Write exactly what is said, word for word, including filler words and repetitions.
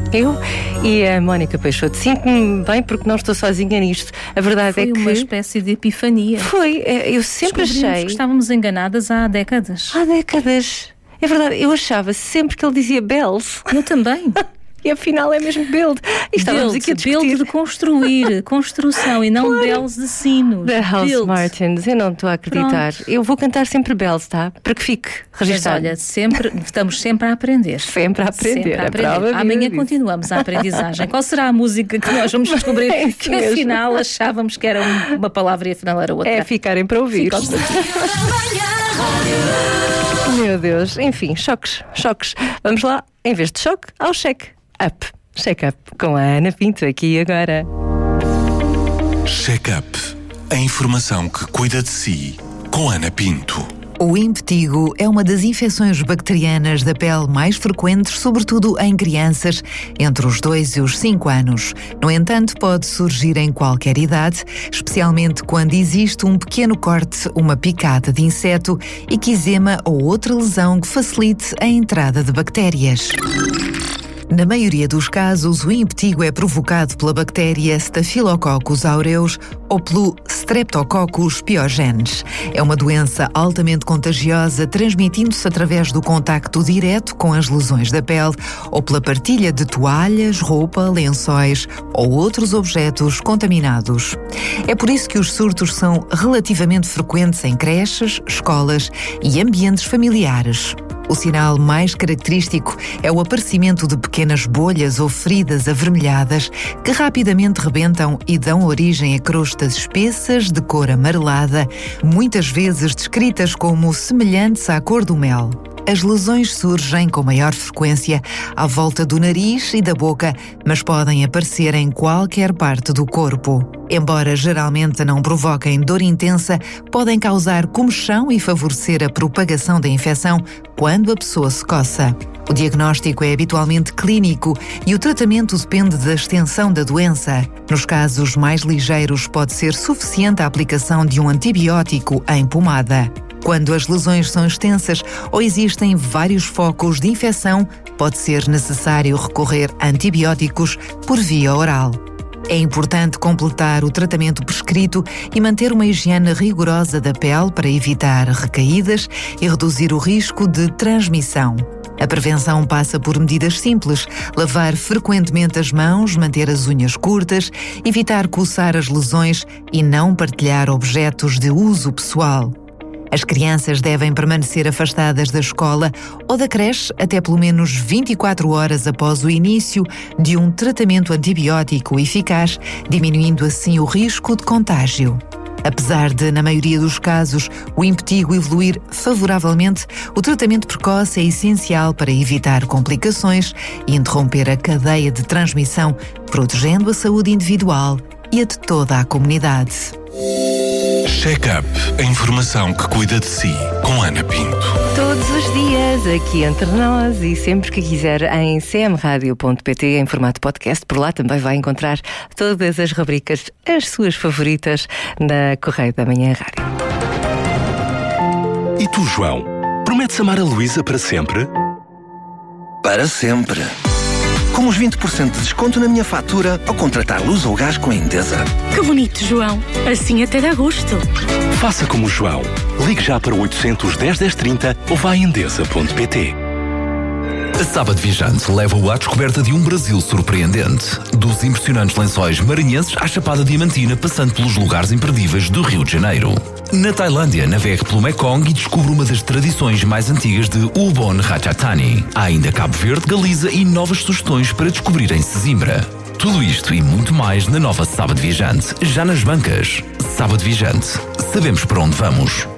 Eu e a Mónica Peixoto. Sinto-me bem porque não estou sozinha nisto. A verdade Foi é que... uma espécie de epifania. Foi, eu sempre achei... que estávamos enganadas há décadas. Há décadas. É verdade, eu achava sempre que ele dizia Bells. Eu também. E afinal é mesmo build. E estávamos build, aqui a discutir. build de construir, construção e não claro. Bells de sinos. Da House build. Martins, eu não estou a acreditar. Pronto. Eu vou cantar sempre Bells, tá? Para que fique registado. Mas olha, sempre, estamos sempre a aprender. Sempre a aprender. Sempre a aprender. A Amanhã continuamos a aprendizagem. Qual será a música que nós vamos descobrir? É que mesmo. Afinal achávamos que era uma palavra e afinal era outra. É ficarem para ouvir. Meu Deus, enfim, choques, choques. Vamos lá, em vez de choque, ao check up. Check up com a Ana Pinto aqui agora. Check up. A informação que cuida de si com Ana Pinto. O impetigo é uma das infecções bacterianas da pele mais frequentes, sobretudo em crianças entre os dois e os cinco anos. No entanto, pode surgir em qualquer idade, especialmente quando existe um pequeno corte, uma picada de inseto, eczema ou outra lesão que facilite a entrada de bactérias. Na maioria dos casos, o impetigo é provocado pela bactéria Staphylococcus aureus ou pelo Streptococcus pyogenes. É uma doença altamente contagiosa, transmitindo-se através do contacto direto com as lesões da pele ou pela partilha de toalhas, roupa, lençóis ou outros objetos contaminados. É por isso que os surtos são relativamente frequentes em creches, escolas e ambientes familiares. O sinal mais característico é o aparecimento de pequenas bolhas ou feridas avermelhadas que rapidamente rebentam e dão origem a crostas espessas de cor amarelada, muitas vezes descritas como semelhantes à cor do mel. As lesões surgem com maior frequência à volta do nariz e da boca, mas podem aparecer em qualquer parte do corpo. Embora geralmente não provoquem dor intensa, podem causar comichão e favorecer a propagação da infecção quando a pessoa se coça. O diagnóstico é habitualmente clínico e o tratamento depende da extensão da doença. Nos casos mais ligeiros, pode ser suficiente a aplicação de um antibiótico em pomada. Quando as lesões são extensas ou existem vários focos de infecção, pode ser necessário recorrer a antibióticos por via oral. É importante completar o tratamento prescrito e manter uma higiene rigorosa da pele para evitar recaídas e reduzir o risco de transmissão. A prevenção passa por medidas simples: lavar frequentemente as mãos, manter as unhas curtas, evitar coçar as lesões e não partilhar objetos de uso pessoal. As crianças devem permanecer afastadas da escola ou da creche até pelo menos vinte e quatro horas após o início de um tratamento antibiótico eficaz, diminuindo assim o risco de contágio. Apesar de, na maioria dos casos, o impetigo evoluir favoravelmente, o tratamento precoce é essencial para evitar complicações e interromper a cadeia de transmissão, protegendo a saúde individual e a de toda a comunidade. Check-up, a informação que cuida de si, com Ana Pinto. Todos os dias, aqui entre nós e sempre que quiser em c m radio ponto p t em formato podcast. Por lá também vai encontrar todas as rubricas, as suas favoritas, na Correio da Manhã Rádio. E tu, João, prometes amar a Luísa para sempre? Para sempre. Com os vinte por cento de desconto na minha fatura ao contratar luz ou gás com a Endesa. Que bonito, João. Assim até dá gosto. Faça como o João. Ligue já para o oitocentos, dez, dez, trinta ou vá a endesa ponto p t. A Sábado Viajante leva-o à descoberta de um Brasil surpreendente. Dos impressionantes lençóis maranhenses à Chapada Diamantina, passando pelos lugares imperdíveis do Rio de Janeiro. Na Tailândia, navegue pelo Mekong e descubra uma das tradições mais antigas de Ubon Ratchathani. Há ainda Cabo Verde, Galiza e novas sugestões para descobrir em Sesimbra. Tudo isto e muito mais na nova Sábado Viajante, já nas bancas. Sábado Viajante. Sabemos para onde vamos.